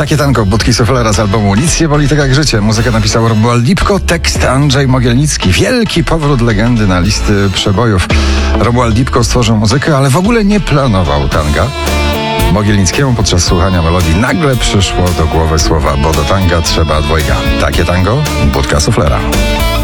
Takie tango Budki Suflera z albumu Nic nie boli tak jak życie. Muzykę napisał Romuald Lipko, tekst Andrzej Mogielnicki. Wielki powrót legendy na listy przebojów. Romuald Lipko stworzył muzykę, ale w ogóle nie planował tanga. Mogielnickiemu podczas słuchania melodii nagle przyszło do głowy słowa, bo do tanga trzeba dwojga. Takie tango Budka Suflera.